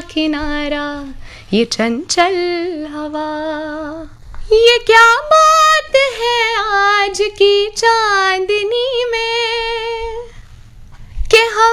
किनारा ये चंचल हवा। ये क्या बात है आज की चांदनी,